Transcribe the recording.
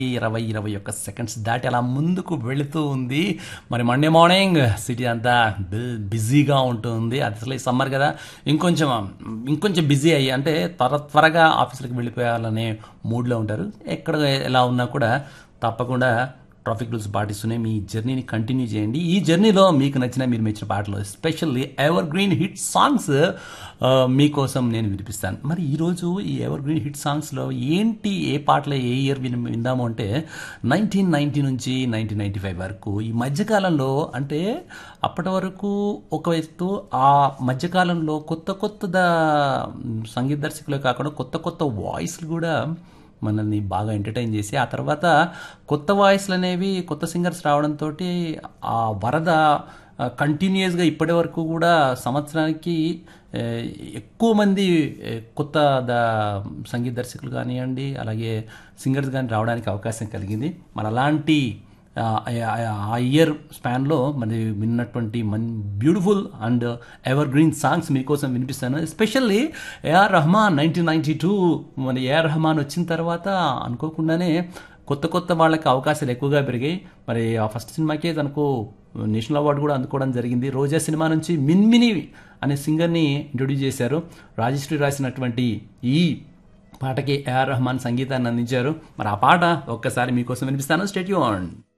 21 seconds దాటి అలా ముందుకు వెళుతూ ఉంది. మరి మండే మార్నింగ్ సిటీ అంతా బిజీగా ఉంటుంది. అది అసలు ఈ సమ్మర్ కదా, ఇంకొంచెం బిజీ అయ్యి అంటే త్వరగా ఆఫీసులకు వెళ్ళిపోయాలనే మూడ్లో ఉంటారు. ఎక్కడ ఎలా ఉన్నా కూడా తప్పకుండా ట్రాఫిక్ రూల్స్ పాటిస్తూనే మీ జర్నీని కంటిన్యూ చేయండి. ఈ జర్నీలో మీకు నచ్చిన, మీరు మెచ్చిన పాటలు, especially ever green hit songs మీకోసం నేను వినిపిస్తాను. మరి ఈరోజు ఈ ఎవర్ గ్రీన్ హిట్ సాంగ్స్లో ఏ పాటలు ఏ ఇయర్ విందాము అంటే 1990 నుంచి 1995 వరకు. ఈ మధ్యకాలంలో అంటే అప్పటి వరకు ఒక ఎత్తు, ఆ మధ్యకాలంలో కొత్త సంగీత దర్శకులే కాకుండా కొత్త వాయిస్లు కూడా మనల్ని బాగా ఎంటర్టైన్ చేసి, ఆ తర్వాత కొత్త వాయిస్లు అనేవి కొత్త సింగర్స్ రావడంతో ఆ వరద కంటిన్యూస్గా ఇప్పటి వరకు కూడా సంవత్సరానికి ఎక్కువ మంది కొత్త సంగీత దర్శకులు కానివ్వండి, అలాగే సింగర్స్ కానీ రావడానికి అవకాశం కలిగింది. మరి అలాంటి ఆ ఇయర్ స్పాన్లో మరి విన్నటువంటి beautiful and ever green songs మీకోసం వినిపిస్తాను. Especially AR Rahman 1992. మరి ఏఆర్ రెహమాన్ వచ్చిన తర్వాత అనుకోకుండానే కొత్త వాళ్ళకి అవకాశాలు ఎక్కువగా పెరిగాయి. మరి ఆ ఫస్ట్ సినిమాకే తనకు నేషనల్ అవార్డు కూడా అందుకోవడం జరిగింది. రోజా సినిమా నుంచి మిన్మిని అనే సింగర్ని ఇంట్రొడ్యూస్ చేశారు. రాజశ్రీ రాసినటువంటి ఈ పాటకి ఏఆర్ రెహమాన్ సంగీతాన్ని అందించారు. మరి ఆ పాట ఒక్కసారి మీకోసం వినిపిస్తాను. Stay tuned.